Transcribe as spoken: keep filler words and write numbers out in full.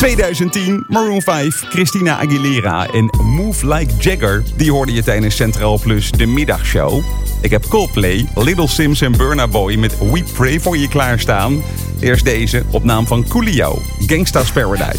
twintig tien, Maroon vijf, Christina Aguilera en Move Like Jagger. Die hoorde je tijdens Centraal Plus de middagshow. Ik heb Coldplay, Little Sims en Burna Boy met We Pray For je klaarstaan. Eerst deze op naam van Coolio, Gangsta's Paradise.